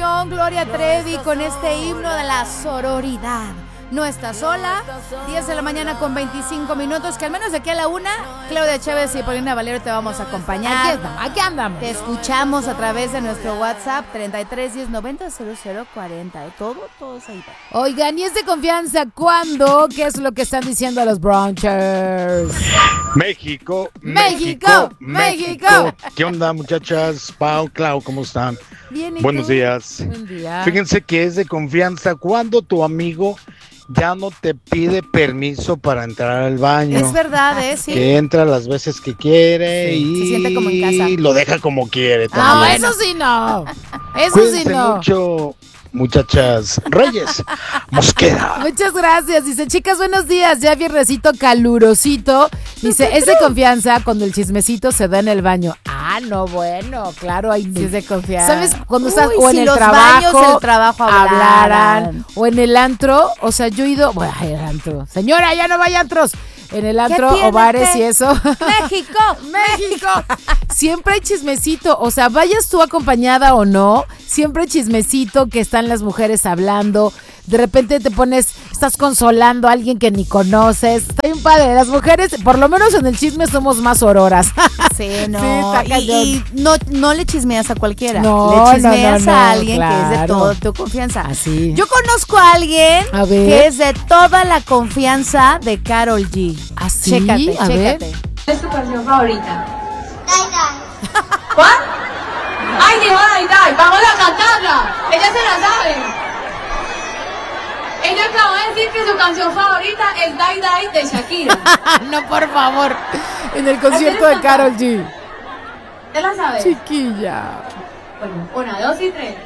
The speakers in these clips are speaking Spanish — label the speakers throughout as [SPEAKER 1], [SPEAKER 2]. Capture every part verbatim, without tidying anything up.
[SPEAKER 1] canción, Gloria Trevi, con este himno de la sororidad. No está sola, diez de la mañana con veinticinco minutos, que al menos de aquí a la una, Claudia Chávez y Paulina Valero te vamos a acompañar.
[SPEAKER 2] Aquí estamos, aquí andamos.
[SPEAKER 1] Te escuchamos a través de nuestro WhatsApp treinta y tres diez noventa cero cero cuarenta. Todo, todos ahí.
[SPEAKER 2] Oigan, ¿y es de confianza cuándo? ¿Qué es lo que están diciendo los Bronchers?
[SPEAKER 3] México,
[SPEAKER 2] México,
[SPEAKER 3] México,
[SPEAKER 2] México.
[SPEAKER 3] México. ¿Qué onda, muchachas? Pau, Clau, ¿cómo están?
[SPEAKER 1] Bien, ¿y
[SPEAKER 3] Buenos
[SPEAKER 1] tú?
[SPEAKER 3] días.
[SPEAKER 2] Buen día.
[SPEAKER 3] Fíjense que es de confianza cuando tu amigo ya no te pide permiso para entrar al baño.
[SPEAKER 1] Es verdad, ¿eh? Sí.
[SPEAKER 3] Que entra las veces que quiere
[SPEAKER 1] Sí,
[SPEAKER 3] y
[SPEAKER 1] se siente como en casa.
[SPEAKER 3] lo deja como quiere
[SPEAKER 2] No,
[SPEAKER 3] también.
[SPEAKER 2] eso sí no. Eso
[SPEAKER 3] Cuídense
[SPEAKER 2] sí no.
[SPEAKER 3] mucho, muchachas. Reyes, Mosqueda.
[SPEAKER 2] Muchas gracias. Dice, chicas, buenos días. Ya viernesito calurosito. Dice, es de confianza cuando el chismecito se da en el baño. Ah, no, bueno, claro, ahí
[SPEAKER 1] Sí es de confianza.
[SPEAKER 2] ¿Sabes? Cuando estás
[SPEAKER 1] Uy,
[SPEAKER 2] o en
[SPEAKER 1] si
[SPEAKER 2] el
[SPEAKER 1] los
[SPEAKER 2] trabajo,
[SPEAKER 1] baños del trabajo hablaran.
[SPEAKER 2] o en el antro, o sea, yo he ido, bueno, el antro. Señora, ya no vaya antros. En el antro
[SPEAKER 1] tiene
[SPEAKER 2] o bares
[SPEAKER 1] que-
[SPEAKER 2] y eso.
[SPEAKER 1] México,
[SPEAKER 2] México. Siempre hay chismecito, o sea, vayas tú acompañada o no, siempre hay chismecito que están las mujeres hablando. De repente te pones, estás consolando a alguien que ni conoces. Está bien padre. Las mujeres, por lo menos en el chisme, somos más auroras.
[SPEAKER 1] Sí, no.
[SPEAKER 2] Sí, está
[SPEAKER 1] y,
[SPEAKER 2] cañón.
[SPEAKER 1] y no, no le chismeas a cualquiera.
[SPEAKER 2] No,
[SPEAKER 1] le chismeas
[SPEAKER 2] no, no, no,
[SPEAKER 1] a alguien que es de
[SPEAKER 2] claro.
[SPEAKER 1] toda tu confianza.
[SPEAKER 2] Así.
[SPEAKER 1] Yo conozco a alguien
[SPEAKER 2] A ver.
[SPEAKER 1] que es de toda la confianza de Karol G.
[SPEAKER 2] ¿Así?
[SPEAKER 1] Chécate,
[SPEAKER 2] A ver.
[SPEAKER 1] chécate.
[SPEAKER 4] ¿Cuál es tu canción favorita?
[SPEAKER 5] Dai Dai.
[SPEAKER 4] ¿Cuál? ¡Ay, dijo Dai Dai! ¡Vamos a cantarla! ¡Ella se la sabe! Ella acaba de decir que su canción favorita es Dai Dai de Shakira.
[SPEAKER 2] No, por favor. En el concierto de Karol G.
[SPEAKER 4] ¿Te la sabes?
[SPEAKER 2] Chiquilla.
[SPEAKER 4] Bueno, una, dos y tres.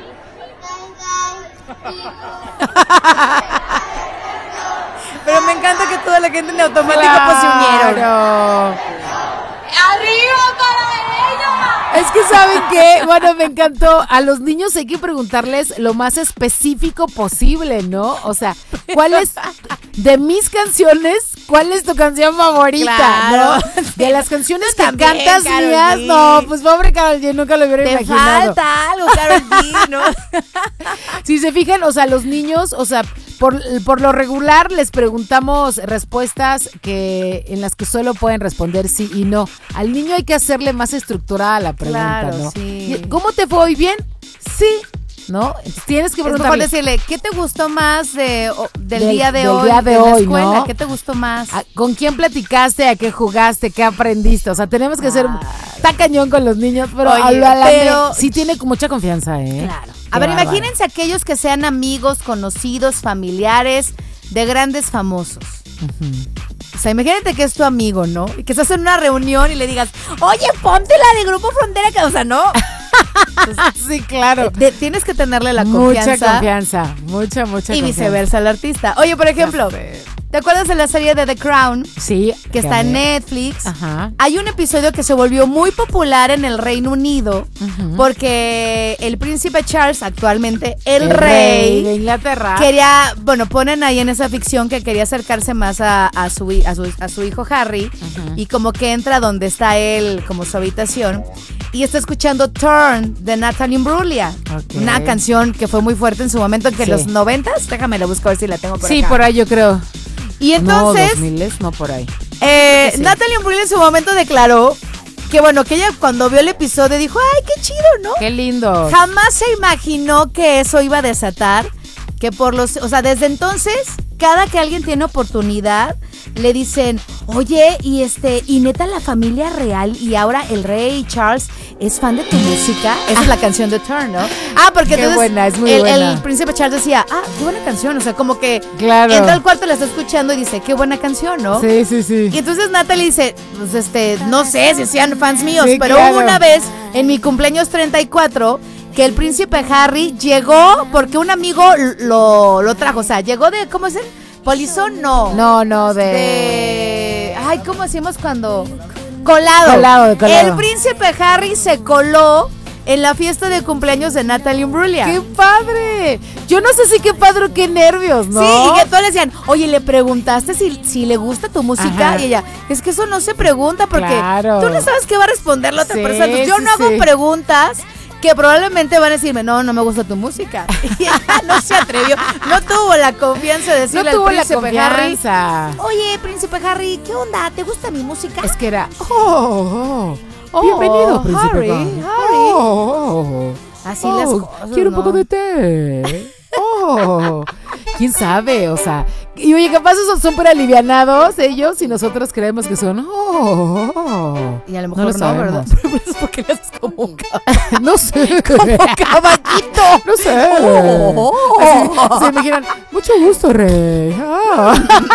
[SPEAKER 5] Dai Dai.
[SPEAKER 1] Pero me encanta que toda la gente en automático pues se unieron.
[SPEAKER 2] Claro.
[SPEAKER 4] ¡Arriba para ella!
[SPEAKER 2] Es que ¿saben qué? Bueno, me encantó. A los niños hay que preguntarles lo más específico posible, ¿no? O sea, ¿cuál es de mis canciones? ¿Cuál es tu canción favorita?
[SPEAKER 1] Claro.
[SPEAKER 2] ¿No? De las canciones
[SPEAKER 1] Tú
[SPEAKER 2] que
[SPEAKER 1] también,
[SPEAKER 2] cantas
[SPEAKER 1] Karol
[SPEAKER 2] mías,
[SPEAKER 1] G.
[SPEAKER 2] no, pues pobre Karol G, nunca lo hubiera
[SPEAKER 1] Te
[SPEAKER 2] imaginado.
[SPEAKER 1] falta algo, Karol G, ¿no?
[SPEAKER 2] Si se fijan, o sea, los niños, o sea, por, por lo regular les preguntamos respuestas que en las que solo pueden responder sí y no. Al niño hay que hacerle más estructurada la pregunta,
[SPEAKER 1] Claro,
[SPEAKER 2] ¿no?
[SPEAKER 1] sí.
[SPEAKER 2] ¿Y ¿Cómo te fue hoy? ¿Bien? Sí, ¿no? Entonces tienes que
[SPEAKER 1] Es mejor
[SPEAKER 2] preguntarle.
[SPEAKER 1] decirle, ¿qué te gustó más de, o- del,
[SPEAKER 2] Del-
[SPEAKER 1] día de
[SPEAKER 2] del
[SPEAKER 1] hoy?
[SPEAKER 2] día de
[SPEAKER 1] la
[SPEAKER 2] hoy,
[SPEAKER 1] escuela?
[SPEAKER 2] ¿no?
[SPEAKER 1] ¿Qué te gustó más?
[SPEAKER 2] ¿A- ¿Con quién platicaste? ¿A qué jugaste? ¿Qué aprendiste? O sea, tenemos que ser... Está cañón con los niños, pero,
[SPEAKER 1] Oye,
[SPEAKER 2] a la- a la-
[SPEAKER 1] pero-
[SPEAKER 2] sí tiene mucha confianza, ¿eh?
[SPEAKER 1] Claro.
[SPEAKER 2] Qué
[SPEAKER 1] A ver,
[SPEAKER 2] bárbaro.
[SPEAKER 1] imagínense aquellos que sean amigos, conocidos, familiares de grandes famosos. O sea, imagínate que es tu amigo, ¿no? Y que estás en una reunión y le digas, oye, ponte la de Grupo Frontera, que, o sea, ¿no?
[SPEAKER 2] Sí, claro.
[SPEAKER 1] De- tienes que tenerle la
[SPEAKER 2] Mucha
[SPEAKER 1] confianza.
[SPEAKER 2] confianza, mucha, mucha
[SPEAKER 1] Y
[SPEAKER 2] confianza.
[SPEAKER 1] viceversa al artista. Oye, por ejemplo,
[SPEAKER 2] Ya sé.
[SPEAKER 1] ¿te acuerdas de la serie de The Crown?
[SPEAKER 2] Sí.
[SPEAKER 1] Que está en
[SPEAKER 2] gané.
[SPEAKER 1] Netflix.
[SPEAKER 2] Ajá.
[SPEAKER 1] Hay un episodio que se volvió muy popular en el Reino Unido
[SPEAKER 2] Ujú.
[SPEAKER 1] porque el príncipe Charles, actualmente el,
[SPEAKER 2] El
[SPEAKER 1] rey,
[SPEAKER 2] de Inglaterra.
[SPEAKER 1] quería, bueno, ponen ahí en esa ficción que quería acercarse más a, a, su, hi- a, su, a su hijo Harry y como que entra donde está él, como su habitación, y está escuchando Turn de Natalie Imbruglia,
[SPEAKER 2] Ok.
[SPEAKER 1] una canción que fue muy fuerte en su momento, en que
[SPEAKER 2] Sí.
[SPEAKER 1] los noventas, déjame la busco a ver si la tengo por
[SPEAKER 2] Sí,
[SPEAKER 1] acá.
[SPEAKER 2] por ahí yo creo.
[SPEAKER 1] Y entonces,
[SPEAKER 2] No, dos miles, no por ahí.
[SPEAKER 1] eh,
[SPEAKER 2] Sí.
[SPEAKER 1] Natalie Imbruglia en su momento declaró que bueno, que ella cuando vio el episodio dijo, ay, qué chido, ¿no?
[SPEAKER 2] Qué lindo.
[SPEAKER 1] Jamás se imaginó que eso iba a desatar, que por los, o sea, desde entonces, cada que alguien tiene oportunidad, le dicen, oye, y este, y neta la familia real, y ahora el rey Charles es fan de tu música. Esa es la canción de Turn, ¿no? Ah, porque
[SPEAKER 2] Qué
[SPEAKER 1] entonces
[SPEAKER 2] buena, es muy
[SPEAKER 1] el,
[SPEAKER 2] buena.
[SPEAKER 1] el príncipe Charles decía, ah, qué buena canción, o sea, como que
[SPEAKER 2] Claro.
[SPEAKER 1] entra al cuarto, la está escuchando y dice, qué buena canción, ¿no?
[SPEAKER 2] Sí, sí, sí.
[SPEAKER 1] Y entonces Natalie dice, pues este, no sé si sean fans míos,
[SPEAKER 2] Sí,
[SPEAKER 1] pero
[SPEAKER 2] claro.
[SPEAKER 1] hubo una vez en mi cumpleaños treinta y cuatro que el príncipe Harry llegó porque un amigo lo, lo trajo, o sea, llegó de, ¿cómo es el? Polizón, no.
[SPEAKER 2] No, no, de...
[SPEAKER 1] De, ay, ¿cómo decimos cuando? Colado.
[SPEAKER 2] Colado, colado.
[SPEAKER 1] El príncipe Harry se coló en la fiesta de cumpleaños de Natalie Imbruglia.
[SPEAKER 2] ¡Qué padre! Yo no sé si qué padre o qué nervios, ¿no?
[SPEAKER 1] Sí, y que todos le decían, oye, ¿le preguntaste si, si le gusta tu música?
[SPEAKER 2] Ajá.
[SPEAKER 1] Y ella, es que eso no se pregunta porque
[SPEAKER 2] Claro.
[SPEAKER 1] tú no sabes qué va a responder la otra
[SPEAKER 2] Sí,
[SPEAKER 1] persona. Entonces, yo
[SPEAKER 2] sí,
[SPEAKER 1] no hago
[SPEAKER 2] sí.
[SPEAKER 1] preguntas que probablemente van a decirme, no, no me gusta tu música. Y ella no se atrevió, no tuvo la confianza de decirle
[SPEAKER 2] No tuvo
[SPEAKER 1] al
[SPEAKER 2] la
[SPEAKER 1] príncipe Harry,
[SPEAKER 2] confianza.
[SPEAKER 1] oye, príncipe Harry, ¿qué onda? ¿Te gusta mi música?
[SPEAKER 2] Es que era, oh, oh,
[SPEAKER 1] Oh,
[SPEAKER 2] bienvenido, príncipe
[SPEAKER 1] Harry,
[SPEAKER 2] Harry.
[SPEAKER 1] Harry.
[SPEAKER 2] Oh,
[SPEAKER 1] Así
[SPEAKER 2] oh,
[SPEAKER 1] las cosas,
[SPEAKER 2] quiero un
[SPEAKER 1] ¿no?
[SPEAKER 2] poco de té. Oh, quién sabe, o sea, y oye, capaz son súper alivianados ellos y nosotros creemos que son, oh, oh.
[SPEAKER 1] Y a lo
[SPEAKER 2] No
[SPEAKER 1] mejor
[SPEAKER 2] lo
[SPEAKER 1] no,
[SPEAKER 2] sabemos.
[SPEAKER 1] ¿verdad? Pero es porque le haces como un caballo.
[SPEAKER 2] No sé.
[SPEAKER 1] Como caballito.
[SPEAKER 2] No sé.
[SPEAKER 1] Oh.
[SPEAKER 2] Así, se imaginan, mucho gusto, rey. Ah.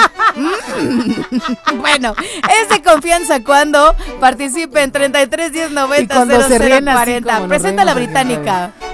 [SPEAKER 1] Bueno, es de confianza cuando participe en treinta y tres diez noventa
[SPEAKER 2] Y cuando
[SPEAKER 1] cero
[SPEAKER 2] se
[SPEAKER 1] cero
[SPEAKER 2] ríen así
[SPEAKER 1] cuarenta.
[SPEAKER 2] como nos
[SPEAKER 1] Presenta la
[SPEAKER 2] reímos aquí,
[SPEAKER 1] británica.